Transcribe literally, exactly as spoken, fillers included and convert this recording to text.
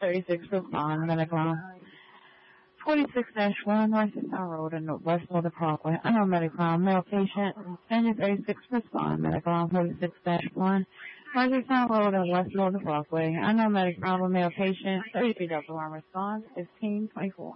thirty-six respond, medical. forty-six dash one, Rochester Road in West Northern Parkway. I know medical, male patient, Virginia thirty-six respond, medical. forty-six dash one, Rochester Road in West Northern Parkway. I know medical, male patient, thirty-three double one respond, fifteen twenty-four.